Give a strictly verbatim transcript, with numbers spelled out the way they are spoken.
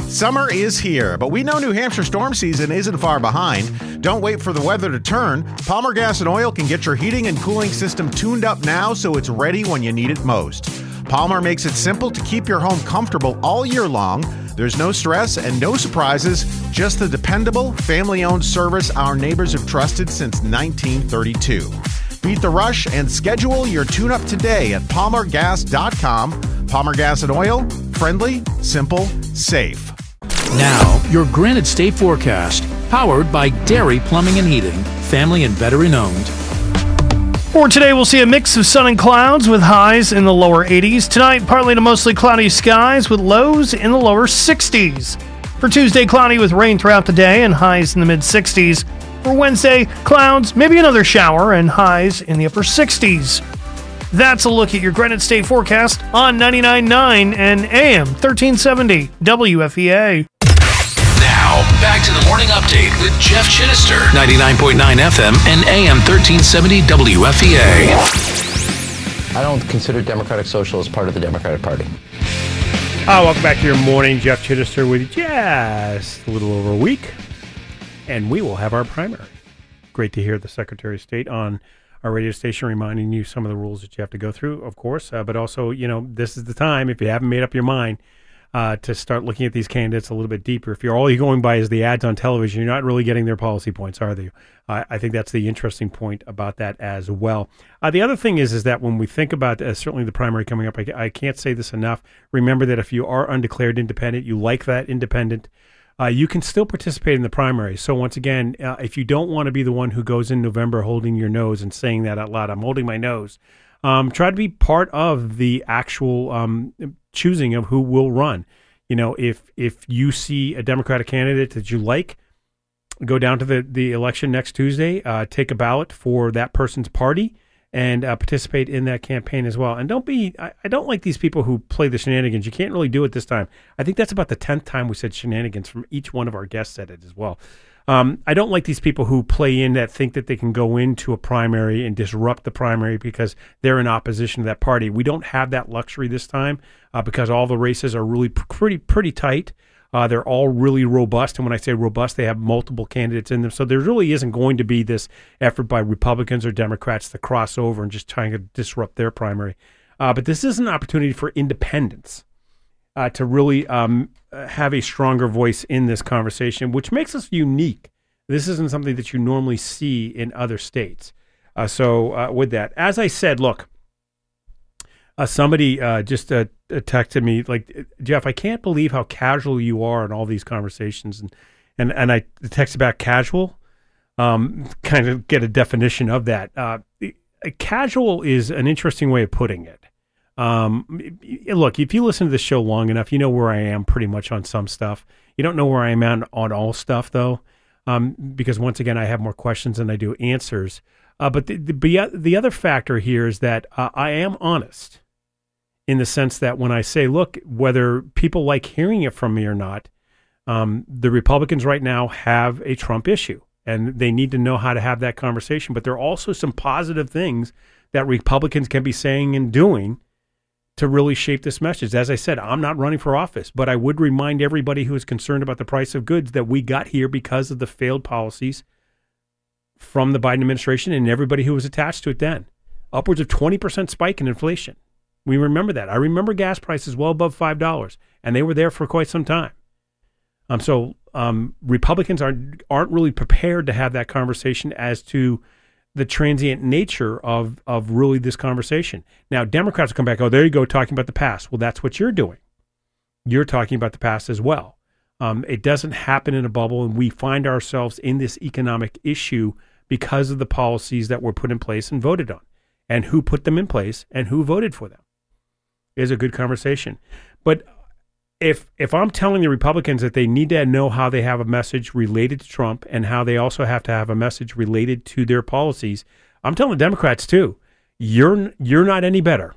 Summer is here, but we know New Hampshire storm season isn't far behind. Don't wait for the weather to turn. Palmer Gas and Oil can get your heating and cooling system tuned up now so it's ready when you need it most. Palmer makes it simple to keep your home comfortable all year long. There's no stress and no surprises, just the dependable, family-owned service our neighbors have trusted since nineteen thirty-two. Beat the rush and schedule your tune-up today at palmer gas dot com. Palmer Gas and Oil, friendly, simple, safe. Now, your Granite State forecast, powered by Dairy Plumbing and Heating, family and veteran-owned. For today, we'll see a mix of sun and clouds with highs in the lower eighties. Tonight, partly to mostly cloudy skies with lows in the lower sixties. For Tuesday, cloudy with rain throughout the day and highs in the mid-sixties. For Wednesday, clouds, maybe another shower, and highs in the upper sixties. That's a look at your Granite State forecast on ninety-nine point nine and A M thirteen seventy W F E A. Now, back to the morning update with Jeff Chittister, ninety-nine point nine F M and A M thirteen seventy W F E A. I don't consider Democratic Socialists part of the Democratic Party. Oh, welcome back to your morning. Jeff Chittister with just a little over a week, and we will have our primary. Great to hear the Secretary of State on our radio station reminding you some of the rules that you have to go through, of course, uh, but also, you know, this is the time, if you haven't made up your mind, uh, to start looking at these candidates a little bit deeper. If you're all you're going by is the ads on television, you're not really getting their policy points, are they? Uh, I think that's the interesting point about that as well. Uh, the other thing is, is that when we think about uh, certainly the primary coming up, I, I can't say this enough. Remember that if you are undeclared independent, you like that independent, Uh, you can still participate in the primary. So once again, uh, if you don't want to be the one who goes in November holding your nose and saying that out loud, I'm holding my nose, um, try to be part of the actual um, choosing of who will run. You know, if if you see a Democratic candidate that you like, go down to the, the election next Tuesday, uh, take a ballot for that person's party, and uh, participate in that campaign as well. And don't be, I, I don't like these people who play the shenanigans. You can't really do it this time. I think that's about the tenth time we said shenanigans from each one of our guests said it as well. Um, I don't like these people who play in that think that they can go into a primary and disrupt the primary because they're in opposition to that party. We don't have that luxury this time uh, because all the races are really p- pretty, pretty tight. Uh, they're all really robust, and when I say robust, they have multiple candidates in them. So there really isn't going to be this effort by Republicans or Democrats to cross over and just trying to disrupt their primary. Uh, but this is an opportunity for independents uh, to really um, have a stronger voice in this conversation, which makes us unique. This isn't something that you normally see in other states. Uh, so uh, with that, as I said, look, Uh, somebody uh, just uh, texted me, like, Jeff, I can't believe how casual you are in all these conversations. And and, and I texted back casual, um, kind of get a definition of that. Uh, casual is an interesting way of putting it. Um, look, if you listen to the show long enough, you know where I am pretty much on some stuff. You don't know where I am on, on all stuff, though, um, because, once again, I have more questions than I do answers. Uh, but the, the, the other factor here is that uh, I am honest. In the sense that when I say, look, whether people like hearing it from me or not, um, the Republicans right now have a Trump issue, and they need to know how to have that conversation. But there are also some positive things that Republicans can be saying and doing to really shape this message. As I said, I'm not running for office, but I would remind everybody who is concerned about the price of goods that we got here because of the failed policies from the Biden administration and everybody who was attached to it then. Upwards of twenty percent spike in inflation. We remember that. I remember gas prices well above five dollars, and they were there for quite some time. Um, so um, Republicans aren't, aren't really prepared to have that conversation as to the transient nature of, of really this conversation. Now, Democrats will come back, oh, there you go, talking about the past. Well, that's what you're doing. You're talking about the past as well. Um, it doesn't happen in a bubble, and we find ourselves in this economic issue because of the policies that were put in place and voted on, and who put them in place and who voted for them. Is a good conversation. But if if I'm telling the Republicans that they need to know how they have a message related to Trump and how they also have to have a message related to their policies, I'm telling the Democrats too, you're you're not any better.